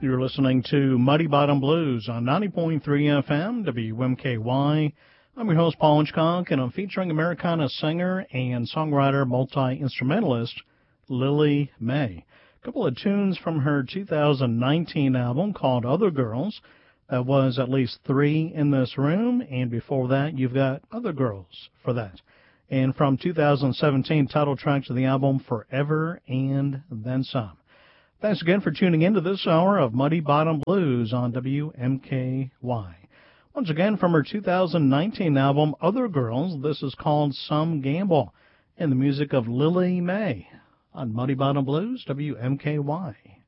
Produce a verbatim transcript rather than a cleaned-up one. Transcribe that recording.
You're listening to Muddy Bottom Blues on ninety point three F M, W M K Y. I'm your host, Paul Hitchcock, and I'm featuring Americana singer and songwriter, multi-instrumentalist Lily May. A couple of tunes from her two thousand nineteen album called Other Girls. That was At Least Three in This Room, and before that, you've got Other Girls for that. And from two thousand seventeen, title track to the album, Forever and Then Some. Thanks again for tuning in to this hour of Muddy Bottom Blues on W M K Y. Once again, from her two thousand nineteen album, Other Girls, this is called Some Gamble, and the music of Lily May on Muddy Bottom Blues, W M K Y.